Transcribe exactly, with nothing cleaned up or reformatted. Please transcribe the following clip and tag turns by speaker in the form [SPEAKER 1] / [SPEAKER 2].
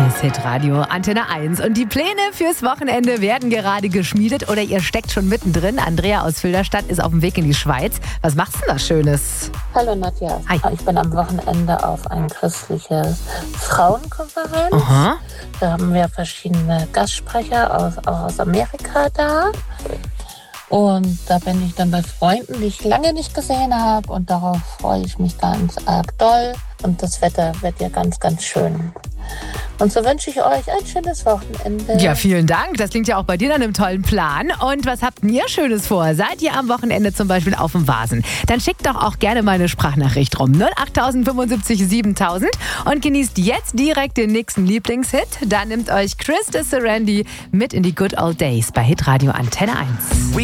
[SPEAKER 1] ist Hitradio Antenne eins. Und die Pläne fürs Wochenende werden gerade geschmiedet oder ihr steckt schon mittendrin. Andrea aus Filderstadt ist auf dem Weg in die Schweiz. Was machst du denn da Schönes?
[SPEAKER 2] Hallo Nadja.
[SPEAKER 1] Hi.
[SPEAKER 2] Ich bin am Wochenende auf eine christliche Frauenkonferenz.
[SPEAKER 1] Aha.
[SPEAKER 2] Da haben wir verschiedene Gastsprecher aus, auch aus Amerika da. Und da bin ich dann bei Freunden, die ich lange nicht gesehen habe. Und darauf freue ich mich ganz arg doll. Und das Wetter wird ja ganz, ganz schön. Und so wünsche ich euch ein schönes Wochenende.
[SPEAKER 1] Ja, vielen Dank. Das klingt ja auch bei dir nach einem tollen Plan. Und was habt ihr Schönes vor? Seid ihr am Wochenende zum Beispiel auf dem Vasen? Dann schickt doch auch gerne mal eine Sprachnachricht rum. null acht fünfundsiebzig siebentausend und genießt jetzt direkt den nächsten Lieblingshit. Da nimmt euch Chris de Serendy mit in die Good Old Days bei Hitradio Antenne eins.